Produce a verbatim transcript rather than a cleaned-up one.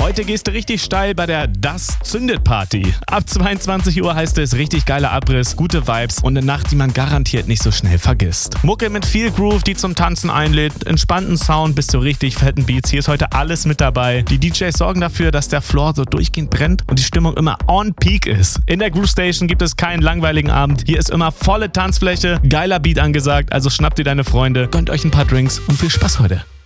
Heute gehst du richtig steil bei der Das zündet Party. Ab zweiundzwanzig Uhr heißt es richtig geiler Abriss, gute Vibes und eine Nacht, die man garantiert nicht so schnell vergisst. Mucke mit viel Groove, die zum Tanzen einlädt, entspannten Sound bis zu richtig fetten Beats. Hier ist heute alles mit dabei. Die D Js sorgen dafür, dass der Floor so durchgehend brennt und die Stimmung immer on peak ist. In der Groove Station gibt es keinen langweiligen Abend. Hier ist immer volle Tanzfläche, geiler Beat angesagt, also schnappt dir deine Freunde, gönnt euch ein paar Drinks und viel Spaß heute.